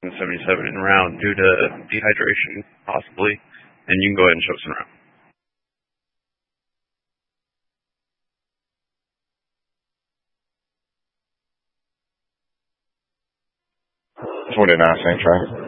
77 in round due to dehydration, possibly. And you can go ahead and show us in round. 29, same track.